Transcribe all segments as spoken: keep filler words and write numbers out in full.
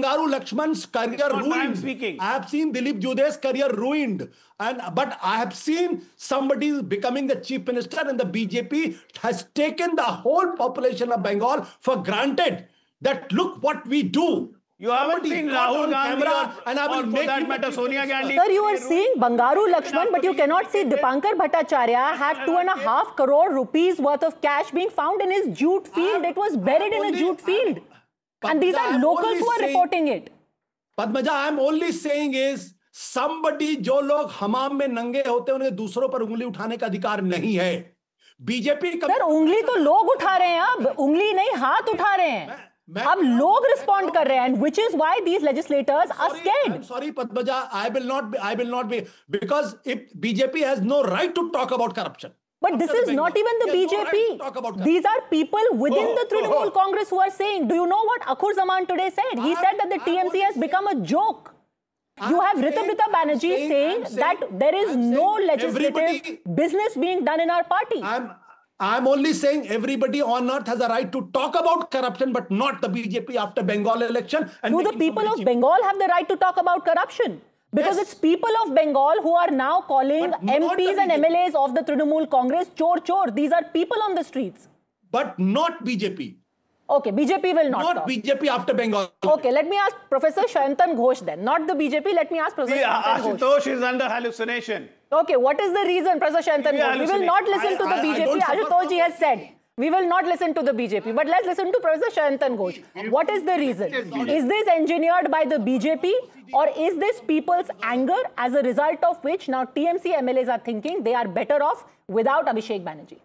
Bangaru Lakshman's career ruined. Speaking. I have seen Dilip Jodhe's career ruined. And but I have seen somebody becoming the chief minister, and the B J P has taken the whole population of Bengal for granted. That look what we do. You haven't seen Rahul Gandhi or, and I will or for make that matter Sonia Gandhi. Sir, you are seeing Bangaru Lakshman, but you cannot see Dipankar Bhattacharya have two and a half crore rupees worth of cash being found in his jute field. It was buried in a jute field. And these are locals who are reporting it. Padmaja, I am only saying is, somebody जो लोग हमाम में नंगे होते हैं उन्हें दूसरों पर उंगली उठाने का अधिकार नहीं है. बीजेपी सर उंगली तो लोग उठा रहे हैं, अब उंगली नहीं हाथ उठा रहे हैं. अब लोग रिस्पॉन्ड कर रहे हैं, and which is why these legislators are scared. I'm sorry Padmaja, I will not be, I will not be, because if B J P has no right to talk about corruption. But this is not even the B J P. These are people within the Trinamool Congress who are saying, do you know what Akhur Zaman today said? He said that the T M C has become a joke. You have Ritabhrita Banerjee saying that there is no legislative business being done in our party. I'm, I'm only saying everybody on earth has a right to talk about corruption, but not the B J P after Bengal election. And do the people of Bengal have the right to talk about corruption? Because yes. It's people of Bengal who are now calling M Ps and M L As of the Trinamool Congress chor chor. These are people on the streets. But not B J P. Okay, B J P will not Not talk. B J P after Bengal. Okay, let me ask Professor Sayantan Ghosh then. Not the B J P, let me ask Professor yeah, Sayantan Ghosh. Ashutosh is under hallucination. Okay, what is the reason, Professor Sayantan Ghosh? We will not listen I, to the I, B J P. Ashutosh ji has said. We will not listen to the B J P. But let's listen to Professor Sayantan Ghosh. What is the reason? Is this engineered by the B J P? Or is this people's anger, as a result of which now T M C M L As are thinking they are better off without Abhishek Banerjee?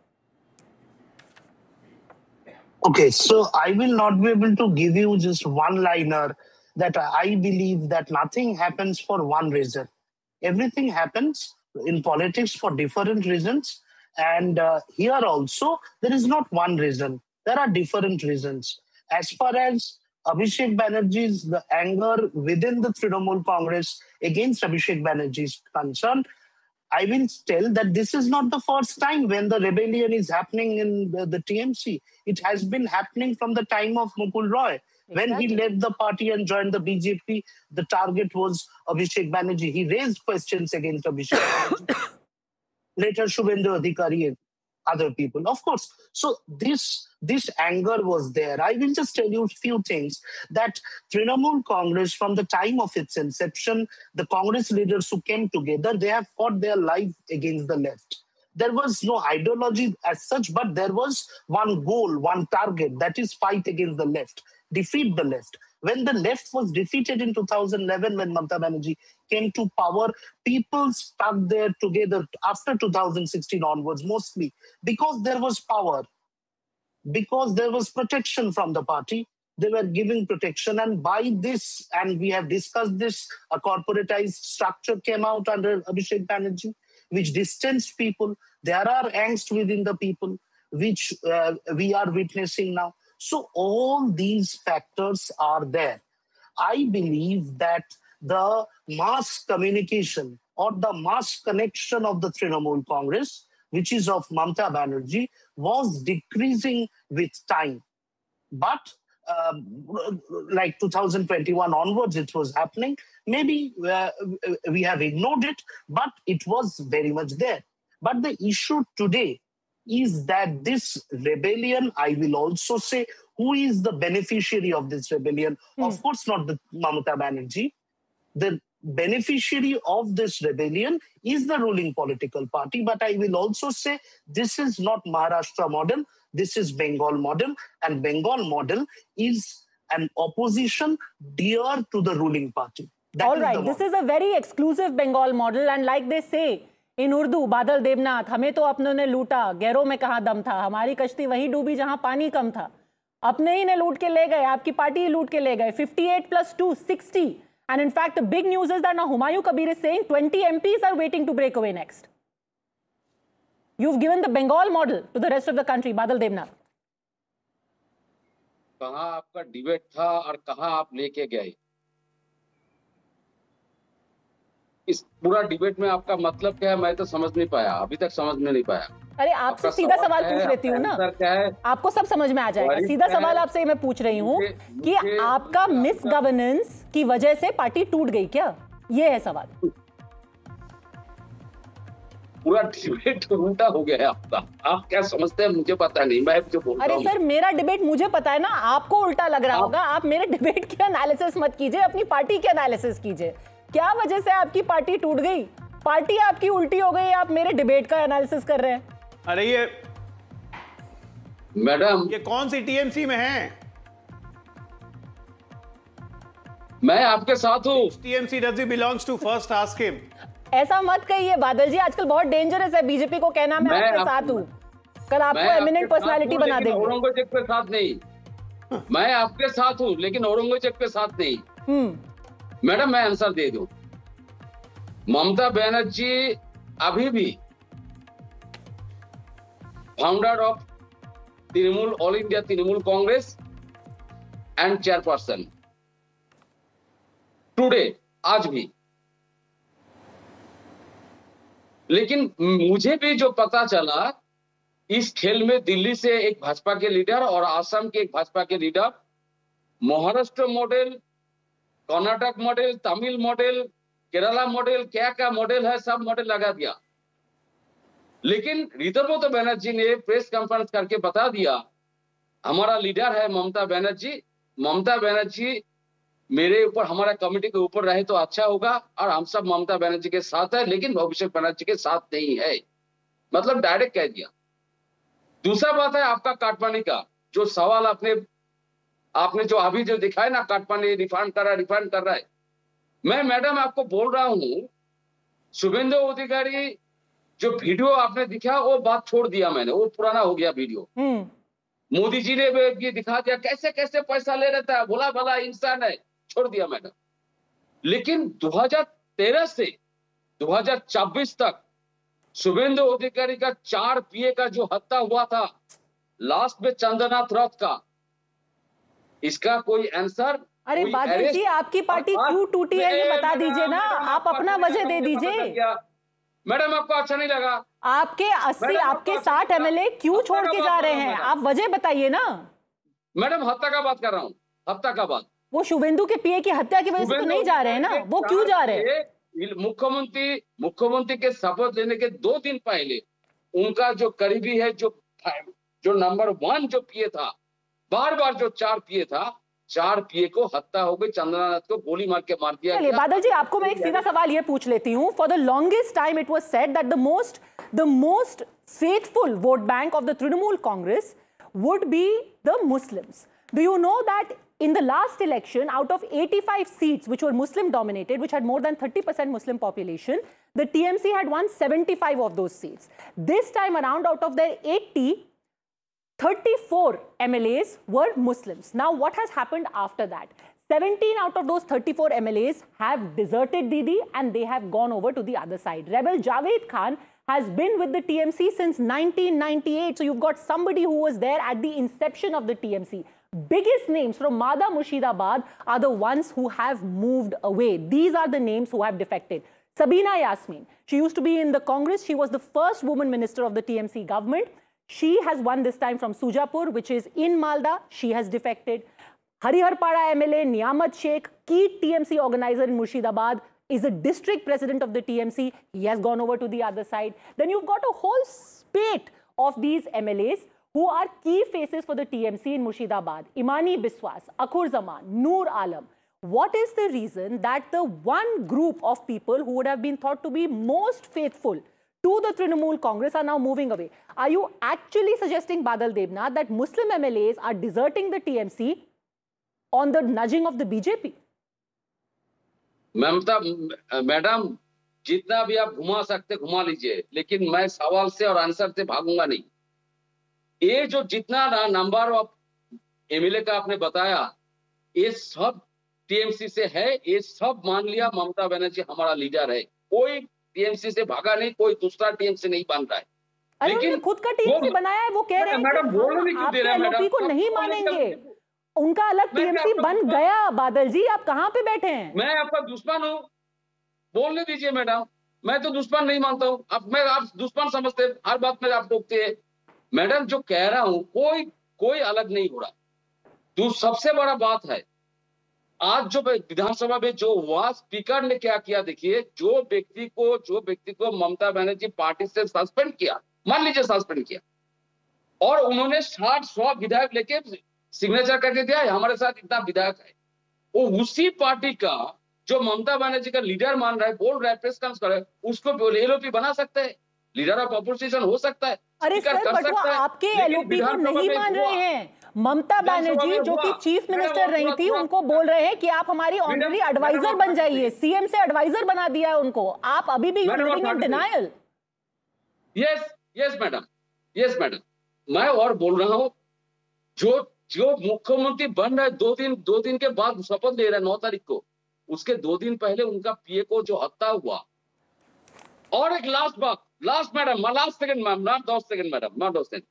Okay, so I will not be able to give you just one-liner that I believe that nothing happens for one reason. Everything happens in politics for different reasons. And uh, here also, there is not one reason. There are different reasons. As far as Abhishek Banerjee's the anger within the Trinamool Congress against Abhishek Banerjee is concerned, I will tell that this is not the first time when the rebellion is happening in the, the T M C. It has been happening from the time of Mukul Roy. When exactly. he left the party and joined the B J P, the target was Abhishek Banerjee. He raised questions against Abhishek Banerjee. Later, Shubhendu Adhikari and other people. Of course, so this, this anger was there. I will just tell you a few things that Trinamool Congress, from the time of its inception, the Congress leaders who came together, they have fought their life against the left. There was no ideology as such, but there was one goal, one target, that is fight against the left, defeat the left. When the left was defeated in two thousand eleven, when Mamata Banerjee came to power, people stuck there together after two thousand sixteen onwards, mostly because there was power, because there was protection from the party. They were giving protection, and by this, and we have discussed this, a corporatized structure came out under Abhishek Banerjee, which distanced people. There are angst within the people, which uh, we are witnessing now. So all these factors are there. I believe that the mass communication or the mass connection of the Trinamool Congress, which is of Mamata Banerjee, was decreasing with time. But uh, like two thousand twenty-one onwards, it was happening. Maybe uh, we have ignored it, but it was very much there. But the issue today is that this rebellion, I will also say, who is the beneficiary of this rebellion? Mm. Of course, not the Mamata Banerjee. The beneficiary of this rebellion is the ruling political party. But I will also say this is not Maharashtra model. This is Bengal model. And Bengal model is an opposition dear to the ruling party. That All right, this is a very exclusive Bengal model. And like they say, in Urdu, Badal Devnath, हमें तो अपनों ने लूटा, गैरों में कहाँ दम था, हमारी कश्ती वही डूबी जहाँ पानी कम था. अपने ही ने लूट के ले गए, आपकी पार्टी ही लूट के ले गए. fifty-eight plus two, sixty. And in fact, the big news is that now Humayun Kabir is saying twenty M Ps are waiting to break away next. You've given the Bengal model to the rest of the country, Badal Devnath. कहाँ आपका debate था और कहाँ आप लेके गए? इस पूरा डिबेट में आपका मतलब क्या है, मैं तो समझ नहीं पाया, अभी तक समझ में नहीं पाया. अरे आपसे सीधा सवाल पूछ लेती हूँ ना, आपको सब समझ में आ जाएगा। सीधा सवाल आपसे मैं पूछ रही हूँ कि आपका मिस गवर्नेंस की वजह से पार्टी टूट गई क्या, ये है सवाल। पूरा डिबेट उल्टा हो गया है आपका। आप क्या समझते हैं मुझे पता नहीं, मैं जो बोल रहा हूं। अरे सर मेरा डिबेट मुझे पता है ना, आपको उल्टा लग रहा होगा। आप मेरे डिबेट की एनालिसिस मत कीजिए, अपनी पार्टी की एनालिसिस कीजिए। क्या वजह से आपकी पार्टी टूट गई? पार्टी आपकी उल्टी हो गई, आप मेरे डिबेट का एनालिसिस कर रहे हैं। अरे ये मैडम, ये कौन सी टीएमसी में है? मैं आपके साथ हूँ। TMC does he belongs to? First ask him. ऐसा मत कहिए बादल जी, आजकल बहुत डेंजरस है बीजेपी को कहना मैं, मैं आपके साथ हूँ। कल आपको एमिनेंट पर्सनालिटी बना देंगे। औरंगजेब के साथ नहीं, मैं आपके साथ हूँ लेकिन औरंगजेब के साथ नहीं। हम्म मैडम मैं आंसर दे दूं। ममता बनर्जी अभी भी founder of Trinamool, all India Trinamool Congress and chairperson today, आज भी। लेकिन मुझे भी जो पता चला, इस खेल में दिल्ली से एक भाजपा के लीडर और आसाम के एक भाजपा के leader Maharashtra model, Karnataka model, Tamil model, Kerala model, क्या क्या मॉडल है सब मॉडल लगा दिया। लेकिन ऋतुव्रत बनर्जी ने प्रेस कॉन्फ्रेंस करके बता दिया, हमारा लीडर है ममता बनर्जी, ममता बनर्जी मेरे ऊपर, हमारा कमेटी के ऊपर रहे तो अच्छा होगा, और हम सब ममता बनर्जी के साथ है लेकिन अभिषेक बनर्जी के साथ नहीं है। मतलब डायरेक्ट कह दिया। दूसरा बात है आपका काटपानी का जो सवाल आपने आपने जो अभी जो दिखाया ना, काटपानी रिफंड कर रहा है रिफंड कर रहा है। मैं मैडम आपको बोल रहा हूं, शुभेंदु अधिकारी जो वीडियो आपने दिखा वो बात छोड़ दिया मैंने, वो पुराना हो गया वीडियो। मोदी जी ने ये दिखा दिया कैसे कैसे पैसा ले रहता है, भोला भला इंसान है, छोड़ दिया मैडम। लेकिन दो हज़ार तेरह से दो हज़ार चौबीस तक शुभेंदु अधिकारी का चार पीए का जो हत्या हुआ था लास्ट में चंद्रनाथ रथ का, इसका कोई आंसर? अरे बादल जी आपकी पार्टी क्यों टूटी है ये बता दीजिए ना, आप अपना वजह दे दीजिए। मैडम आपको अच्छा नहीं लगा? आपके अस्सी आपके साठ एमएलए क्यों छोड़ के जा रहे हैं, आप वजह बताइए ना। मैडम हत्या का बात कर रहा हूँ, हत्या का बात। वो शुभेंदु के पीए की हत्या की वजह से तो नहीं जा रहे हैं ना, वो क्यों जा रहे हैं? मुख्यमंत्री मुख्यमंत्री के शपथ लेने के दो दिन पहले उनका जो करीबी है, जो जो नंबर वन जो पीए था, बार बार जो चार पीए था, चार पीए को हत्या हो गई, चंद्रनाथ को गोली मार के मार दिया गया। बादल जी आपको मैं एक सीधा सवाल ये पूछ लेती हूँ। For the longest time it was said that the most the most faithful vote bank of the Trinamool Congress would be the Muslims. Do you know that in the last election, out of eighty-five seats which were Muslim dominated, which had more than thirty percent Muslim population, the T M C had won seventy-five of those seats. This time around, out of their eighty, thirty-four M L As were Muslims. Now what has happened after that? seventeen out of those thirty-four M L As have deserted Didi and they have gone over to the other side. Rebel Javed Khan has been with the T M C since nineteen ninety-eight. So you've got somebody who was there at the inception of the T M C. Biggest names from Mada Murshidabad are the ones who have moved away. These are the names who have defected. Sabina Yasmin, she used to be in the Congress. She was the first woman minister of the T M C government. She has won this time from Sujapur, which is in Malda. She has defected. Hariharpada M L A Niamat Sheikh, key T M C organizer in Murshidabad, is a district president of the T M C. He has gone over to the other side. Then you've got a whole spate of these M L As who are key faces for the T M C in Murshidabad. Imani Biswas, Akhur Zaman, Noor Alam. What is the reason that the one group of people who would have been thought to be most faithful to the Trinamool Congress are now moving away? Are you actually suggesting, Badal Devnath, that Muslim M L As are deserting the T M C on the nudging of the B J P? Mamata madam जितना भी आप घुमा सकते घुमा लीजिए, लेकिन मैं सवाल से और आंसर से भागूंगा नहीं। ये जो जितना नंबर ऑफ एमएलए का आपने बताया, ये सब टीएमसी से है, ये सब मान लिया ममता बनर्जी हमारा लीडर है। कोई टीएमसी से भागा नहीं, कोई दूसरा टीएमसी नहीं बन रहा है। लेकिन खुद का टीएमसी बनाया है, वो कह रहे हैं मैडम बोलने क्यों दे रहे हैं? मैडम को नहीं मानेंगे, उनका अलग टीएमसी बन गया। बादल जी आप कहां पे बैठे हैं? मैं आपका दुश्मन हूं, बोलने दीजिए मैडम। मैं तो दुश्मन नहीं मानता हूँ। अब मैं आप दुश्मन समझते हैं, हर बात में आप रोकते हैं। मैडम जो कह रहा हूँ, कोई कोई अलग नहीं हो रहा। तो सबसे बड़ा बात है, आज जो विधानसभा में जो हुआ, स्पीकर ने क्या किया देखिए, जो व्यक्ति को जो व्यक्ति को ममता बनर्जी पार्टी से सस्पेंड किया, मान लीजिए सस्पेंड किया, और उन्होंने साठ सौ विधायक लेके सिग्नेचर करके दिया हमारे साथ इतना विधायक है, वो उसी पार्टी का जो ममता बनर्जी का लीडर मान रहा है, बोल रहा है, प्रेस कॉन्फ्रेंस कर रहा है, उसको एलओपी बना सकते हैं, लीडर ऑफ अपोजिशन हो सकता है। अरे सर, बट वो आपके एलओपी को नहीं मान रहे हैं। ममता बनर्जी जो कि चीफ मिनिस्टर रही थी, उनको बोल रहे हैं कि आप हमारी ऑनरेडी एडवाइजर बन जाइए, सीएम से एडवाइजर बना दिया है उनको, आप अभी भी you are living in denial. Yes yes madam, yes madam, मैं और बोल रहा हूं, जो जो मुख्यमंत्री बन रहा है, दो दिन दो दिन के बाद शपथ ले रहा है, नौ तारीख को, उसके दो दिन पहले उनका पीए को जो हत्या हुआ। और एक लास्ट बात, last madam, last second ma'am, not दस सेकंड मैडम, नॉट दस सेकंड,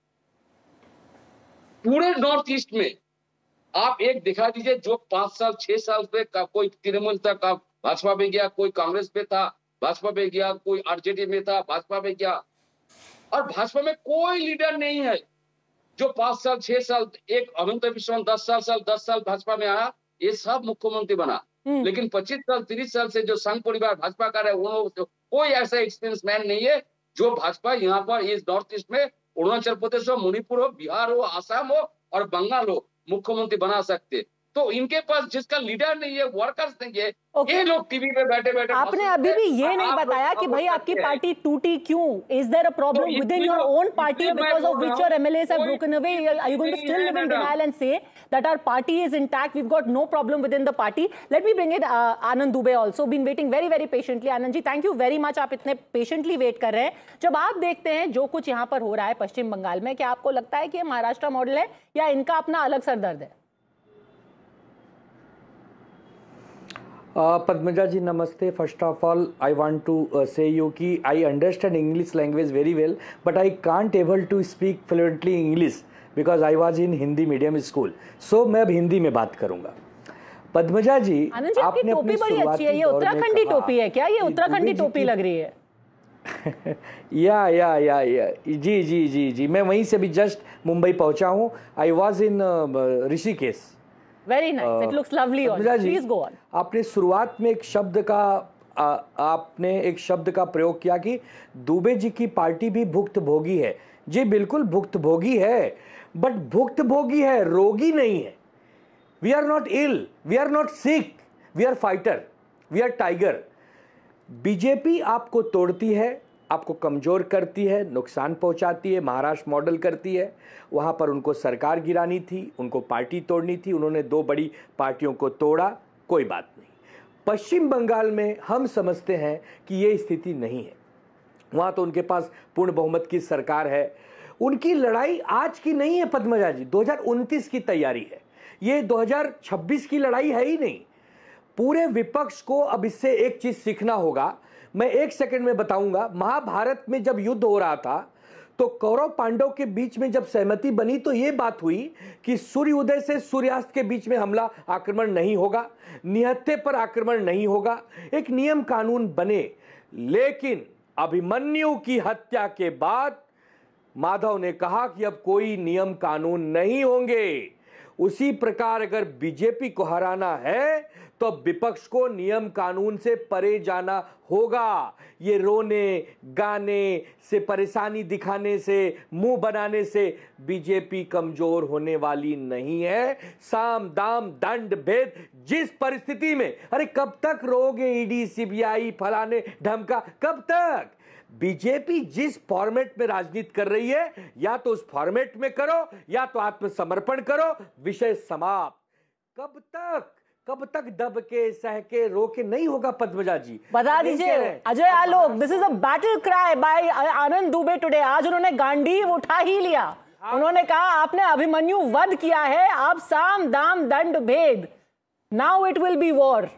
पूरे नॉर्थ ईस्ट में आप एक दिखा दीजिए जो पांच साल छह साल से का, कोई तृणमूल था, का भाजपा में गया, कोई कांग्रेस में था, भाजपा में गया, कोई आरजेडी में था, भाजपा में गया, और भाजपा में कोई लीडर नहीं है जो पांच साल छह साल, एक अनंत विश्वास दस साल साल दस साल भाजपा में आया, ये सब मुख्यमंत्री बना। लेकिन पच्चीस साल तीस साल से जो संघ परिवार भाजपा का रहे, उन्होंने कोई ऐसा एक्सपीरियंस मैन नहीं है जो भाजपा यहाँ पर इस नॉर्थ ईस्ट में, अरुणाचल प्रदेश हो, मणिपुर हो, बिहार हो, आसाम हो और बंगाल हो, मुख्यमंत्री बना सकते। तो इनके पास जिसका लीडर नहीं है, वर्कर्स नहीं है, okay. ये लोग टीवी पे बैठे बैठे, आपने अभी भी ये नहीं बताया कि भाई आपकी पार्टी टूटी क्यों? Is there a problem with in your own party because of which your MLAs have broken away? Are you going to still live in denial and say that our party is intact, we have got no problem with in the party? Let me bring it Anand Dubey also, been waiting very very patiently. Anand ji, thank you very much, आप इतने patiently wait कर रहे हैं। जब आप देखते हैं जो कुछ यहाँ पर हो रहा है पश्चिम बंगाल में, क्या आपको लगता है कि ये महाराष्ट्र मॉडल है या इनका अपना अलग सरदर्द है? Uh, Padmaja ji, namaste. First of all, I want to uh, say you ki I understand English language very well, but I can't able to speak fluently English because I was in Hindi medium school. So मैं अब हिंदी में बात करूंगा। पद्मजा जी, आनंद जी, आपकी टोपी बड़ी अच्छी है, ये उत्तराखंडी टोपी है क्या? ये उत्तराखंडी टोपी लग रही है। या या या या जी जी जी जी मैं वहीं से भी जस्ट मुंबई पहुंचा हूँ। I was in Rishikesh. Very nice. It looks lovely on you. Please go on. आपने शुरुआत में एक शब्द का आ, आपने एक शब्द का प्रयोग किया कि दुबे जी की पार्टी भी भुक्तभोगी है। जी बिल्कुल भुक्तभोगी है, बट भुक्तभोगी है, रोगी नहीं है। We are not ill, we are not sick, we are fighter, we are tiger. BJP आपको तोड़ती है, आपको कमजोर करती है, नुकसान पहुंचाती है, महाराष्ट्र मॉडल करती है। वहाँ पर उनको सरकार गिरानी थी, उनको पार्टी तोड़नी थी, उन्होंने दो बड़ी पार्टियों को तोड़ा, कोई बात नहीं। पश्चिम बंगाल में हम समझते हैं कि ये स्थिति नहीं है। वहाँ तो उनके पास पूर्ण बहुमत की सरकार है। उनकी लड़ाई आज की नहीं है पद्मजा जी, दो हज़ार उनतीस की तैयारी है। ये दो हज़ार छब्बीस की लड़ाई है ही नहीं। पूरे विपक्ष को अब इससे एक चीज सीखना होगा। मैं एक सेकंड में बताऊंगा। महाभारत में जब युद्ध हो रहा था तो कौरव पांडव के बीच में जब सहमति बनी तो यह बात हुई कि सूर्योदय से सूर्यास्त के बीच में हमला आक्रमण नहीं होगा, निहत्थे पर आक्रमण नहीं होगा, एक नियम कानून बने। लेकिन अभिमन्यु की हत्या के बाद माधव ने कहा कि अब कोई नियम कानून नहीं होंगे। उसी प्रकार अगर बीजेपी को हराना है तो विपक्ष को नियम कानून से परे जाना होगा। ये रोने गाने से, परेशानी दिखाने से, मुंह बनाने से बीजेपी कमजोर होने वाली नहीं है। साम दाम दंड भेद जिस परिस्थिति में, अरे कब तक रोगे ईडी सीबीआई फलाने ढमका, कब तक? बीजेपी जिस फॉर्मेट में राजनीति कर रही है, या तो उस फॉर्मेट में करो या तो आत्मसमर्पण करो, विषय समाप्त। कब तक कब तक दब के सह के रो के नहीं होगा पद्मजा जी। बता दीजिए Ajay Alok, this is a battle cry bye Anand Dubey today. आज उन्होंने गांडीव उठा ही लिया। उन्होंने कहा आपने अभिमन्यु वध किया है, अब साम दाम दंड भेद, now it will be war.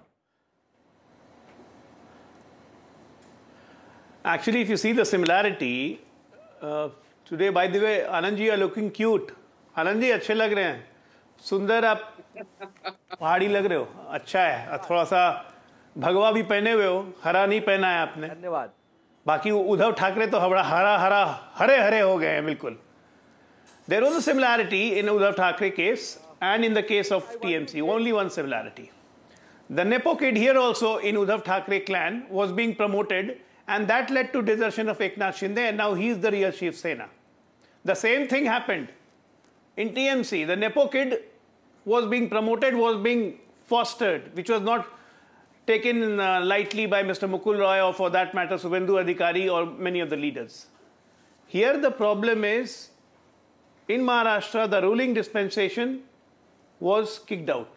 Actually, if you see the similarity, uh, today, by the way, Anand ji are looking cute. Anand ji अच्छे लग रहे हैं, सुंदर, आप पहाड़ी लग रहे हो, अच्छा है। थोड़ा सा भगवा भी पहने हुए हो, हरा नहीं पहना है आपने। धन्यवाद। बाकी उद्धव ठाकरे तो हरा हरा हरा हरे हरे हो गए हैं बिल्कुल. There was a similarity in Uddhav Thackeray case and in the case of T M C. Only one similarity. The Nepo kid here also in Uddhav Thackeray clan was being promoted, and that led to desertion of Eknath Shinde, and now he is the real Shiv Sena. The same thing happened in T M C. The Nepo kid was being promoted, was being fostered, which was not taken uh, lightly by Mister Mukul Roy or, for that matter, Subhendu Adhikari or many of the leaders. Here the problem is, in Maharashtra, the ruling dispensation was kicked out.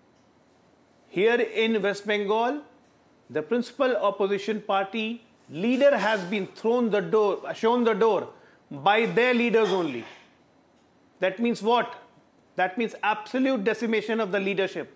Here in West Bengal, the principal opposition party leader has been thrown the door, shown the door by their leaders only. That means what? That means absolute decimation of the leadership.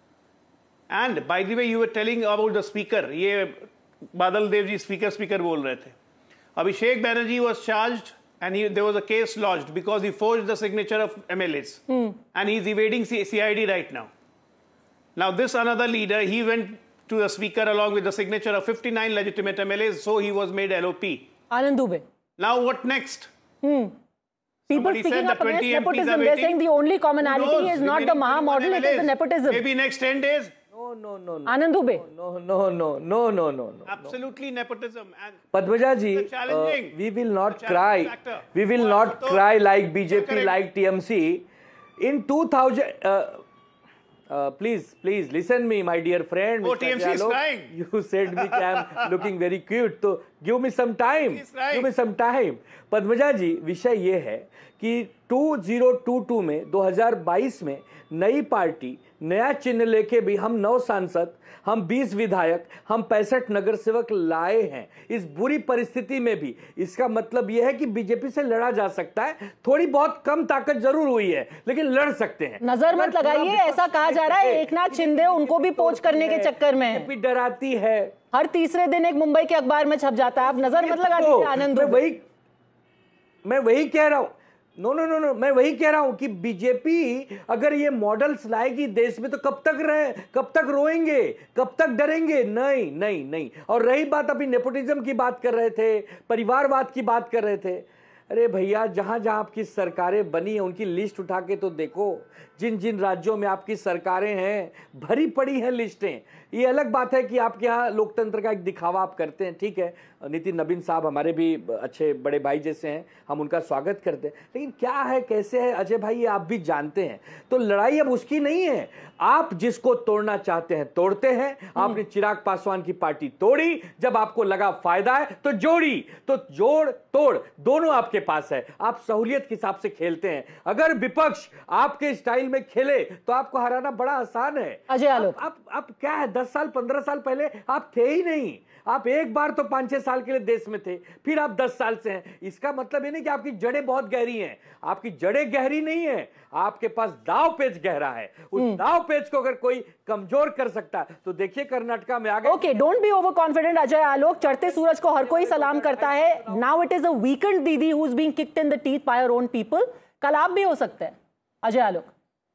And by the way, you were telling about the speaker. ये बादल Dev ji speaker speaker बोल रहे थे. Abhishek Banerjee was charged, and he, there was a case lodged because he forged the signature of M L As, hmm. and he's evading C I D right now. Now this another leader, he went to the speaker along with the signature of fifty-nine legitimate M L As, so he was made L O P. Anand Dubey. Now what next? Hmm. People Somebody speaking up against M Ps nepotism, they're saying the only commonality is not the Maha model, it is the nepotism. Maybe next ten days. No, no, no, no. Anand Dubey. No, no, no, no, no, no, no. Absolutely nepotism. And Padmaja ji, uh, we will not cry. Factor. We will not cry like B J P, like T M C. In two thousand, uh, uh, please, please listen me, my dear friend. Oh, T M C is crying. You said me that I'm looking very cute. So give me some time. Give me some time. Padmaja ji, विषय ये है कि दो हज़ार बाईस में दो हज़ार बाईस में नई पार्टी, नया चिन्ह लेके भी हम नौ सांसद, हम बीस विधायक, हम पैंसठ नगर सेवक लाए हैं इस बुरी परिस्थिति में भी. इसका मतलब यह है कि बीजेपी से लड़ा जा सकता है. थोड़ी बहुत कम ताकत जरूर हुई है, लेकिन लड़ सकते हैं. नजर मत लगाइए, ऐसा कहा जा रहा है एकनाथ शिंदे उनको भी पोच करने के चक्कर में बीजेपी डराती है. हर तीसरे दिन एक मुंबई के अखबार में छप जाता है. आप नजर मत लगा दीजिए आनंद. मैं वही मैं वही कह रहा हूं. नो नो नो नो मैं वही कह रहा हूं कि बीजेपी अगर ये मॉडल्स लाएगी देश में तो कब तक रहे, कब तक रोएंगे, कब तक डरेंगे? नहीं नहीं नहीं. और रही बात, अभी नेपोटिज्म की बात कर रहे थे, परिवारवाद की बात कर रहे थे. अरे भैया, जहां जहां आपकी सरकारें बनी है उनकी लिस्ट उठा के तो देखो. जिन जिन राज्यों में आपकी सरकारें हैं भरी पड़ी हैं लिस्टें. ये अलग बात है कि आपके यहाँ लोकतंत्र का एक दिखावा आप करते हैं, ठीक है. नितिन नवीन साहब हमारे भी अच्छे बड़े भाई जैसे हैं, हम उनका स्वागत करते हैं. लेकिन क्या है, कैसे है अजय भाई, ये आप भी जानते हैं. तो लड़ाई अब उसकी नहीं है. आप जिसको तोड़ना चाहते हैं तोड़ते हैं. आपने चिराग पासवान की पार्टी तोड़ी, जब आपको लगा फायदा है तो जोड़ी. तो जोड़ तोड़ दोनों आपके पास है. आप सहूलियत के हिसाब से खेलते हैं. अगर विपक्ष आपके स्टाइल में खेले तो आपको हराना बड़ा आसान है. अजय आलोक, आप, आप, आप क्या है, दस साल पंद्रह साल पहले आप थे ही नहीं. आप एक बार तो पांच छह साल के लिए देश में थे, फिर आप दस साल से हैं. इसका मतलब ये नहीं कि आपकी जड़ें बहुत गहरी हैं. आपकी जड़ें गहरी नहीं है, आपके पास दाव पेच गहरा है. उस दाव पेच को अगर कोई कमजोर कर सकता है तो देखिए कर्नाटका में आ गए. Okay, don't be over confident Ajay Alok. चढ़ते सूरज को हर कोई सलाम करता है. Now it is a weekend दीदी who is being kicked in the teeth bye her own people. कल आप भी हो सकते हैं Ajay Alok.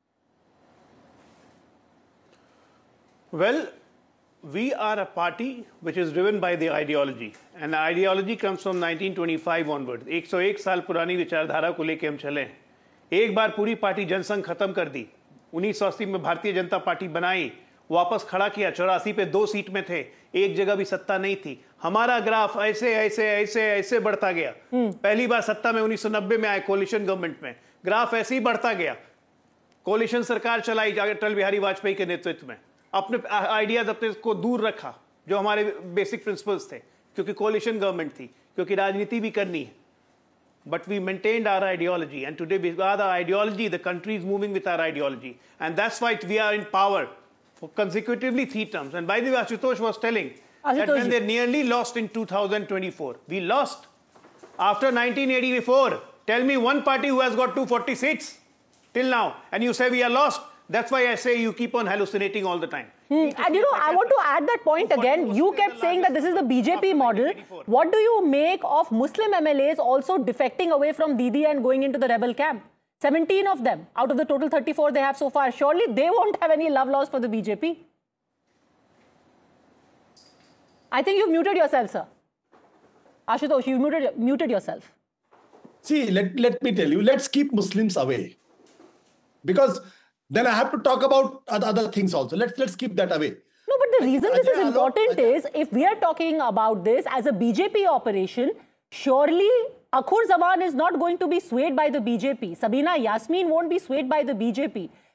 Well, we are a party which is driven by the ideology, and the ideology comes from nineteen twenty-five onwards. एक सौ एक साल पुरानी विचारधारा को लेके हम चले. एक बार पूरी पार्टी जनसंघ खत्म कर दी. उन्नीस सौ अस्सी में भारतीय जनता पार्टी बनाई, वापस खड़ा किया. चौरासी पे दो सीट में थे, एक जगह भी सत्ता नहीं थी. हमारा ग्राफ ऐसे ऐसे ऐसे ऐसे बढ़ता गया. पहली बार सत्ता में उन्नीस सौ नब्बे में आए कोलिशन गवर्नमेंट में. ग्राफ ऐसे ही बढ़ता गया. कोलिशन सरकार चलाई अटल बिहारी वाजपेयी के नेतृत्व में. अपने आइडियाज अपने को दूर रखा जो हमारे बेसिक प्रिंसिपल्स थे, क्योंकि कोलिशन गवर्नमेंट थी, क्योंकि राजनीति भी करनी है. But we maintained our ideology, and today with our ideology, the country is moving with our ideology, and that's why we are in power for consecutively three terms. And by the way, Ashutosh was telling that when they nearly lost in two thousand twenty-four, we lost after nineteen eighty-four. Tell me one party who has got two hundred forty seats till now, and you say we are lost. That's why I say you keep on hallucinating all the time. Hmm. And you know, I want to add that point again. You kept saying that this is the B J P model. What do you make of Muslim M L As also defecting away from Didi and going into the rebel camp? seventeen of them out of the total thirty-four they have so far. Surely they won't have any love lost for the B J P. I think you've muted yourself, sir. Ashutosh, you muted, muted yourself. See, let, let me tell you, let's keep Muslims away. Because then I have to talk about other, other things also. Let's, let's keep that away. No, but the reason this is Ajay, important hello, is, if we are talking about this as a B J P operation, surely Akhur Zaman is not going to be swayed by the B J P. Sabina Yasmin won't be swayed by the B J P.